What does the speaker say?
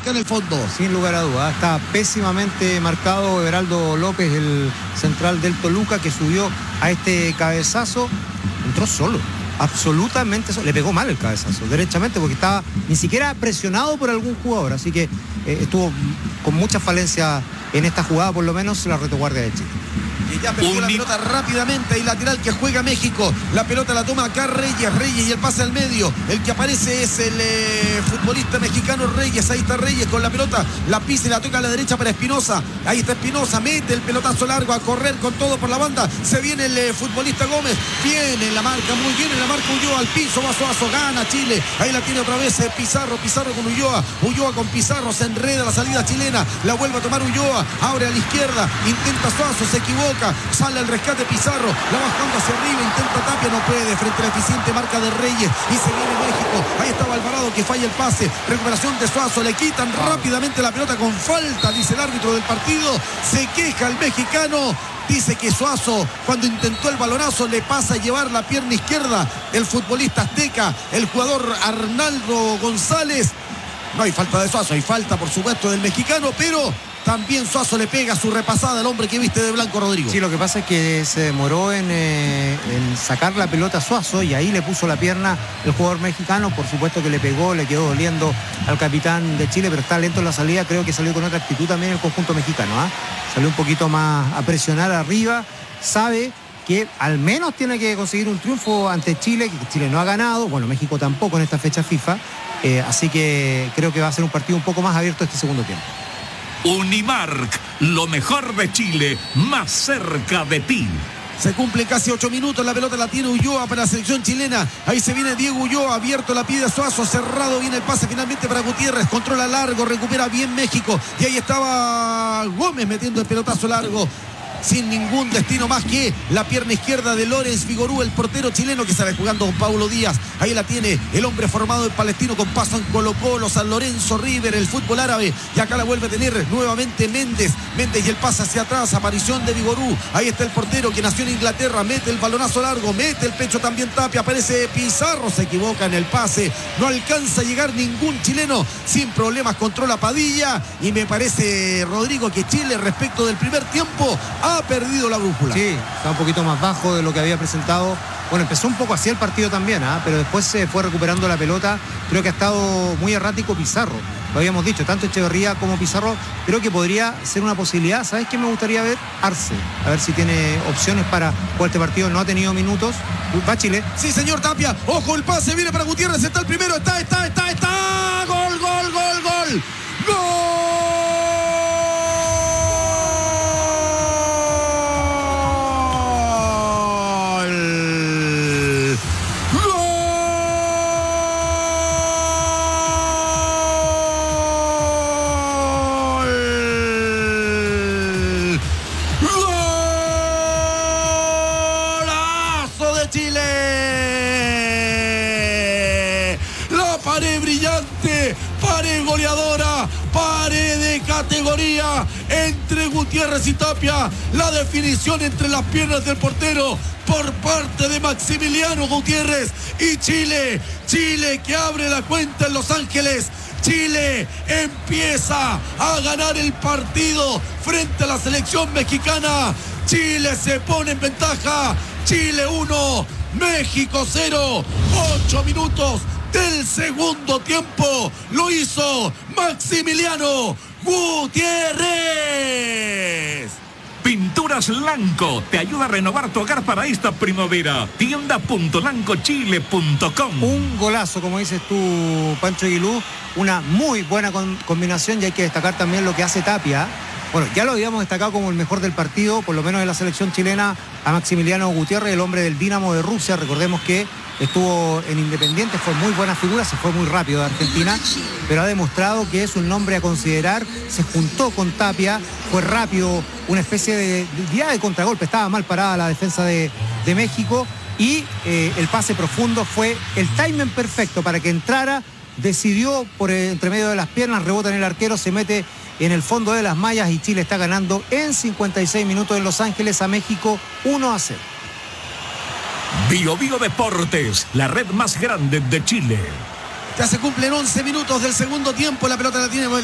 marca en el fondo. Sin lugar a dudas, está pésimamente marcado Everaldo López, el central del Toluca, que subió a este cabezazo, entró solo. Absolutamente solo. Le pegó mal el cabezazo, derechamente, porque estaba ni siquiera presionado por algún jugador, así que estuvo con mucha falencia en esta jugada, por lo menos la retaguardia de Chile. Y ya perdió la pelota rápidamente y lateral que juega México. La pelota la toma acá Reyes y el pase al medio. El que aparece es el futbolista mexicano Reyes. Ahí está Reyes con la pelota. La pisa y la toca a la derecha para Espinosa. Ahí está Espinosa. Mete el pelotazo largo a correr con todo por la banda. Se viene el futbolista Gómez. Viene en la marca, muy bien en la marca Ulloa al piso. Vaso, gana Chile. Ahí la tiene otra vez Pizarro con Ulloa. Ulloa con Pizarro. Se enreda la salida chilena. La vuelve a tomar Ulloa. Abre a la izquierda. Intenta Suazo. Se equivoca. Sale al rescate Pizarro, la bajando hacia arriba, intenta Tapia, no puede, frente a la eficiente marca de Reyes, y se viene México. Ahí estaba Alvarado que falla el pase, recuperación de Suazo, le quitan rápidamente la pelota con falta, dice el árbitro del partido. Se queja el mexicano, dice que Suazo, cuando intentó el balonazo, le pasa a llevar la pierna izquierda el futbolista azteca, el jugador Arnaldo González. No hay falta de Suazo, hay falta por supuesto del mexicano, pero también Suazo le pega su repasada al hombre que viste de blanco, Rodrigo. Sí, lo que pasa es que se demoró en sacar la pelota a Suazo, y ahí le puso la pierna el jugador mexicano. Por supuesto que le pegó, le quedó doliendo al capitán de Chile, pero está lento en la salida. Creo que salió con otra actitud también el conjunto mexicano, ¿eh? Salió un poquito más a presionar arriba. Sabe que al menos tiene que conseguir un triunfo ante Chile, que Chile no ha ganado, bueno, México tampoco en esta fecha FIFA, así que creo que va a ser un partido un poco más abierto este segundo tiempo. Unimark, lo mejor de Chile, más cerca de ti. Se cumplen casi 8 minutos, la pelota la tiene Ulloa para la selección chilena. Ahí se viene Diego Ulloa, abierto la pide Suazo, cerrado, viene el pase finalmente para Gutiérrez, controla largo, recupera bien México. Y ahí estaba Gómez metiendo el pelotazo largo, sin ningún destino más que la pierna izquierda de Lorenz Vigorú, el portero chileno que sale jugando con Paulo Díaz. Ahí la tiene el hombre formado en Palestino con paso en Colo-Colo, San Lorenzo, River, el fútbol árabe. Y acá la vuelve a tener nuevamente Méndez y el pase hacia atrás, aparición de Vigorú. Ahí está el portero que nació en Inglaterra, mete el balonazo largo, mete el pecho también Tapia, aparece Pizarro, se equivoca en el pase, no alcanza a llegar ningún chileno, sin problemas controla Padilla. Y me parece, Rodrigo, que Chile respecto del primer tiempo ha perdido la brújula. Sí, está un poquito más bajo de lo que había presentado. Bueno, empezó un poco así el partido también, pero después se fue recuperando la pelota. Creo que ha estado muy errático Pizarro. Lo habíamos dicho, tanto Echeverría como Pizarro. Creo que podría ser una posibilidad. ¿Sabes qué me gustaría ver? Arce. A ver si tiene opciones para jugar este partido. No ha tenido minutos. Va Chile. Sí, señor Tapia. Ojo, el pase viene para Gutiérrez. Está el primero. Está. Gol. ¡Gol! Pared goleadora, pared de categoría entre Gutiérrez y Tapia. La definición entre las piernas del portero por parte de Maximiliano Gutiérrez. Y Chile que abre la cuenta en Los Ángeles. Chile empieza a ganar el partido frente a la selección mexicana. Chile se pone en ventaja. Chile 1, México 0. 8 minutos del segundo tiempo. Lo hizo Maximiliano Gutiérrez. Pinturas Lanco te ayuda a renovar tu hogar para esta primavera. Tienda.lancochile.com. Un golazo, como dices tú, Pancho Aguilú. Una muy buena combinación, y hay que destacar también lo que hace Tapia. Bueno, ya lo habíamos destacado como el mejor del partido, por lo menos de la selección chilena, a Maximiliano Gutiérrez, el hombre del Dinamo de Rusia. Recordemos que estuvo en Independiente, fue muy buena figura, se fue muy rápido de Argentina, pero ha demostrado que es un nombre a considerar. Se juntó con Tapia, fue rápido, una especie de día de contragolpe, estaba mal parada la defensa de México, y el pase profundo fue el timing perfecto para que entrara. Decidió por entre medio de las piernas, rebota en el arquero, se mete en el fondo de las mallas, y Chile está ganando en 56 minutos en Los Ángeles a México 1-0. Bio Deportes, la red más grande de Chile. Ya se cumplen 11 minutos del segundo tiempo. La pelota la tiene